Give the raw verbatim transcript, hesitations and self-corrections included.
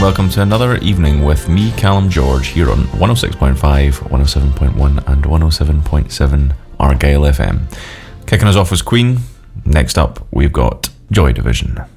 welcome to another evening with me, Callum George, here on one oh six point five, one oh seven point one and one oh seven point seven Argyle F M. Kicking us off was Queen. Next up, we've got Joy Division.